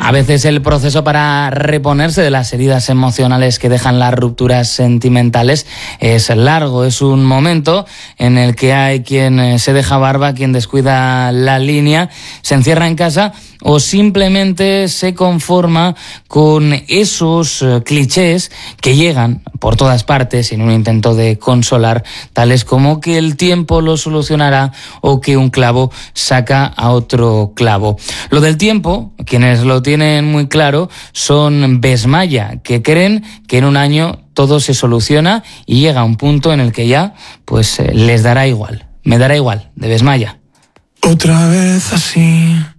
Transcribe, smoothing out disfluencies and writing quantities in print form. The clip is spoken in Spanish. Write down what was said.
A veces el proceso para reponerse de las heridas emocionales que dejan las rupturas sentimentales es largo. Es un momento en el que hay quien se deja barba, quien descuida la línea, se encierra en casa o simplemente se conforma con esos clichés que llegan por todas partes en un intento de consolar, tales como que el tiempo lo solucionará o que un clavo saca a otro clavo. Lo del tiempo, quienes lo tienen muy claro son Besmaya, que creen que en un año todo se soluciona y llega un punto en el que ya pues les dará igual. Me dará igual, de Besmaya. Otra vez así.